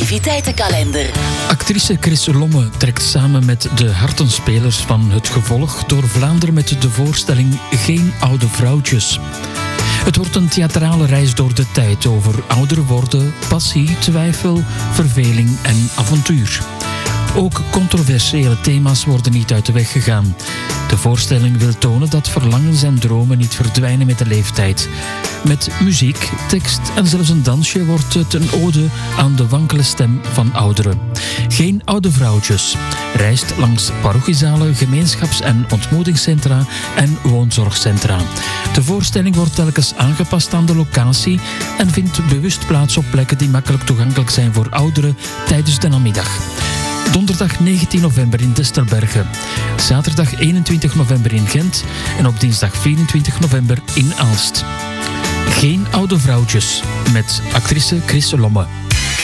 activiteitenkalender. Actrice Chris Lomme trekt samen met de hartenspelers van Het Gevolg door Vlaanderen met de voorstelling Geen oude vrouwtjes. Het wordt een theatrale reis door de tijd over ouder worden, passie, twijfel, verveling en avontuur. Ook controversiële thema's worden niet uit de weg gegaan. De voorstelling wil tonen dat verlangens en dromen niet verdwijnen met de leeftijd. Met muziek, tekst en zelfs een dansje wordt het een ode aan de wankele stem van ouderen. Geen oude vrouwtjes reist langs parochiezalen, gemeenschaps- en ontmoetingscentra en woonzorgcentra. De voorstelling wordt telkens aangepast aan de locatie en vindt bewust plaats op plekken die makkelijk toegankelijk zijn voor ouderen tijdens de namiddag. Donderdag 19 november in Destelbergen, zaterdag 21 november in Gent en op dinsdag 24 november in Aalst. Geen oude vrouwtjes met actrice Chris Lomme.